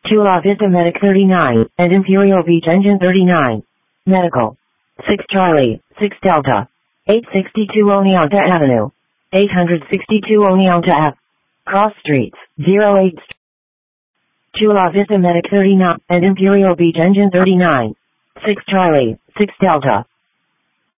Chula Vista Medic 39, and Imperial Beach Engine 39. Medical. 6 Charlie, 6 Delta. 862 Oneonta Avenue. 862 Oneonta Ave. Cross Streets, 08. Chula Vista Medic 39, and Imperial Beach Engine 39. 6 Charlie, 6 Delta.